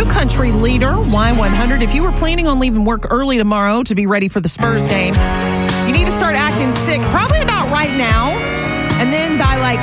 you, country leader, Y100. If you were planning on leaving work early tomorrow to be ready for the Spurs game, you need to start acting sick probably about right now. And then by like